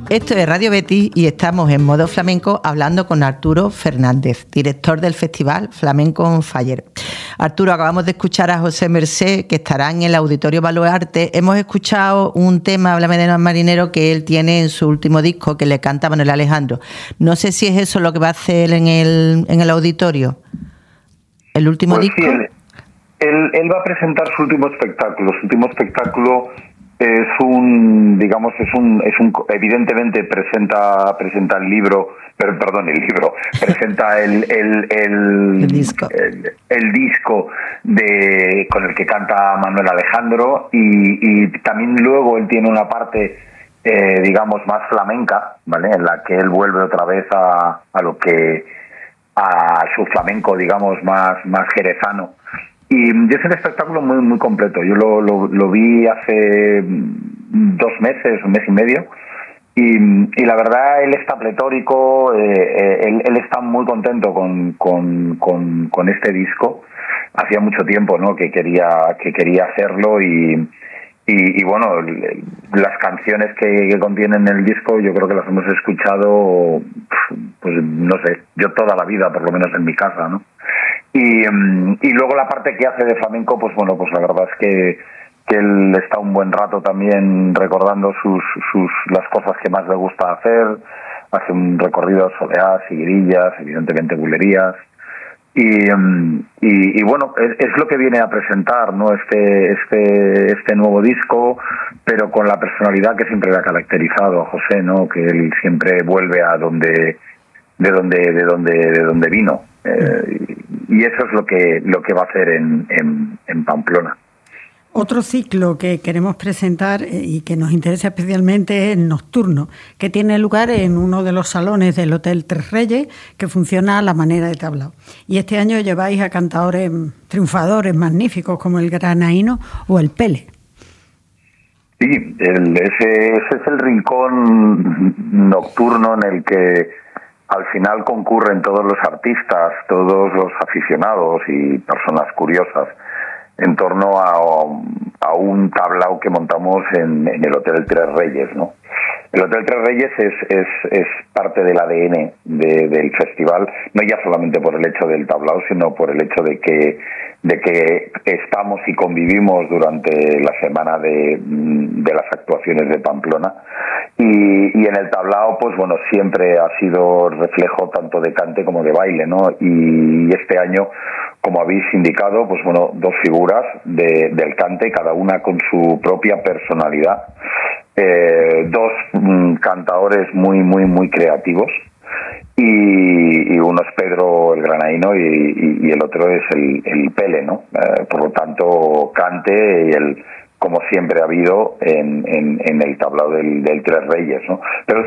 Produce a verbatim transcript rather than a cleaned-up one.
Esto es Radio Betis y estamos en modo flamenco hablando con Arturo Fernández, director del festival Flamenco on Fire. Arturo, acabamos de escuchar a José Mercé, que estará en el Auditorio Baluarte. Hemos escuchado un tema, Háblame de los marineros, que él tiene en su último disco, que le canta Manuel Alejandro. No sé si es eso lo que va a hacer en el, en el auditorio, el último pues disco. Sí, él, él, él va a presentar su último espectáculo. Su último espectáculo es un, digamos, es un, es un, evidentemente presenta, presenta el libro, pero, perdón, el libro, presenta el, el, el, el disco, el, el disco de, con el que canta Manuel Alejandro, y, y también luego él tiene una parte, eh, digamos, más flamenca, ¿vale? En la que él vuelve otra vez a, a lo que, a su flamenco, digamos, más, más jerezano. Y es un espectáculo muy muy completo. Yo lo, lo, lo vi hace dos meses, un mes y medio, y, y la verdad él está pletórico, eh, él, él está muy contento con, con, con, con este disco. Hacía mucho tiempo, ¿no?, que quería que quería hacerlo, y, y, y bueno, las canciones que, que contienen el disco yo creo que las hemos escuchado, pues no sé, yo toda la vida, por lo menos en mi casa, ¿no? Y, y luego la parte que hace de flamenco, pues bueno, pues la verdad es que, que él está un buen rato también recordando sus, sus las cosas que más le gusta hacer. Hace un recorrido de soleás y grillas, evidentemente bulerías. Y, y, y bueno, es, es lo que viene a presentar, ¿no? Este, este, este nuevo disco, pero con la personalidad que siempre le ha caracterizado a José, ¿no? Que él siempre vuelve a donde, de donde, de donde, de donde vino. Eh, y eso es lo que lo que va a hacer en, en, en Pamplona. Otro ciclo que queremos presentar y que nos interesa especialmente es el nocturno, que tiene lugar en uno de los salones del Hotel Tres Reyes, que funciona a la manera de tablao. Y este año lleváis a cantadores triunfadores magníficos como el Granaíno o el Pele. Sí, el, ese, ese es el rincón nocturno en el que al final concurren todos los artistas, todos los aficionados y personas curiosas en torno a, a un tablao que montamos en, en el Hotel Tres Reyes, ¿no? El Hotel Tres Reyes es, es, es parte del A D N de, del festival, no ya solamente por el hecho del tablao, sino por el hecho de que de que estamos y convivimos durante la semana de, de las actuaciones de Pamplona, y, y en el tablao, pues bueno, siempre ha sido reflejo tanto de cante como de baile, ¿no? Y este año, como habéis indicado, pues bueno, dos figuras de, del cante, cada una con su propia personalidad, eh, dos mm, cantadores muy, muy, muy creativos. Y, y uno es Pedro el Granaíno y, y, y el otro es el, el Pele, ¿no? Eh, por lo tanto, cante y el, como siempre ha habido en, en, en el tablao del, del Tres Reyes, ¿no? Pero